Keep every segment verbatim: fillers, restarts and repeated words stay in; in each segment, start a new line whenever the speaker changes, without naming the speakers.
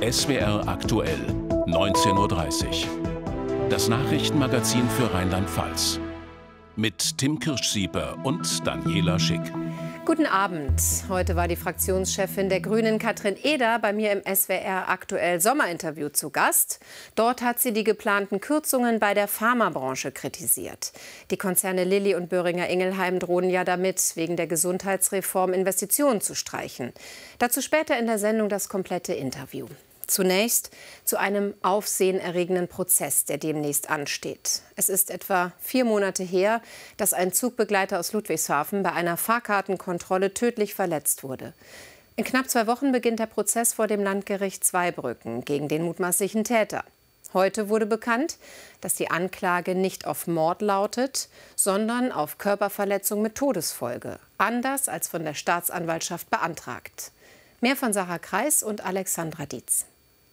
S W R aktuell, neunzehn Uhr dreißig. Das Nachrichtenmagazin für Rheinland-Pfalz. Mit Tim Kirschsieper und Daniela Schick.
Guten Abend. Heute war die Fraktionschefin der Grünen Katrin Eder bei mir im S W R aktuell Sommerinterview zu Gast. Dort hat sie die geplanten Kürzungen bei der Pharmabranche kritisiert. Die Konzerne Lilly und Boehringer Ingelheim drohen ja damit, wegen der Gesundheitsreform Investitionen zu streichen. Dazu später in der Sendung das komplette Interview. Zunächst zu einem aufsehenerregenden Prozess, der demnächst ansteht. Es ist etwa vier Monate her, dass ein Zugbegleiter aus Ludwigshafen bei einer Fahrkartenkontrolle tödlich verletzt wurde. In knapp zwei Wochen beginnt der Prozess vor dem Landgericht Zweibrücken gegen den mutmaßlichen Täter. Heute wurde bekannt, dass die Anklage nicht auf Mord lautet, sondern auf Körperverletzung mit Todesfolge, anders als von der Staatsanwaltschaft beantragt. Mehr von Sarah Kreis und Alexandra Dietz.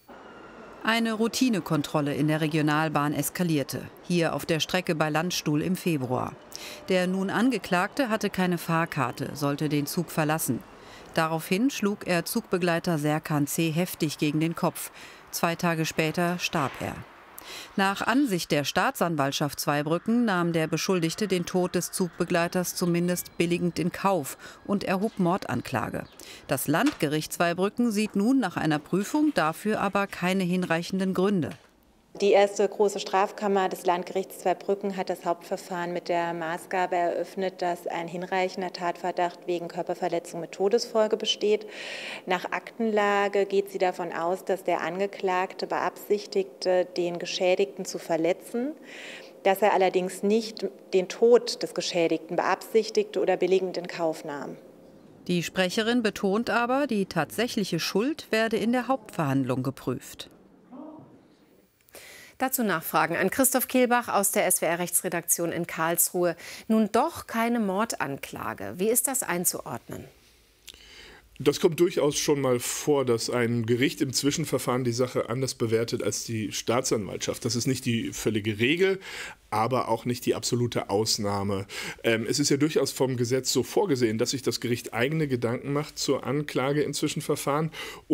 Eine Routinekontrolle in der Regionalbahn eskalierte, hier auf der Strecke bei Landstuhl im Februar. Der nun Angeklagte hatte keine Fahrkarte, sollte den Zug verlassen. Daraufhin schlug er Zugbegleiter Serkan C. heftig gegen den Kopf. Zwei Tage später starb er. Nach Ansicht der Staatsanwaltschaft Zweibrücken nahm der Beschuldigte den Tod des Zugbegleiters zumindest billigend in Kauf und erhob Mordanklage. Das Landgericht Zweibrücken sieht nun nach einer Prüfung dafür aber keine hinreichenden Gründe.
Die erste große Strafkammer des Landgerichts Zweibrücken hat das Hauptverfahren mit der Maßgabe eröffnet, dass ein hinreichender Tatverdacht wegen Körperverletzung mit Todesfolge besteht. Nach Aktenlage geht sie davon aus, dass der Angeklagte beabsichtigte, den Geschädigten zu verletzen, dass er allerdings nicht den Tod des Geschädigten beabsichtigte oder billigend in Kauf nahm.
Die Sprecherin betont aber, die tatsächliche Schuld werde in der Hauptverhandlung geprüft.
Dazu Nachfragen an Christoph Kehlbach aus der S W R-Rechtsredaktion in Karlsruhe. Nun doch keine Mordanklage. Wie ist das einzuordnen?
Das kommt durchaus schon mal vor, dass ein Gericht im Zwischenverfahren die Sache anders bewertet als die Staatsanwaltschaft. Das ist nicht die völlige Regel, aber auch nicht die absolute Ausnahme. Ähm, es ist ja durchaus vom Gesetz so vorgesehen, dass sich das Gericht eigene Gedanken macht zur Anklage im Zwischenverfahren.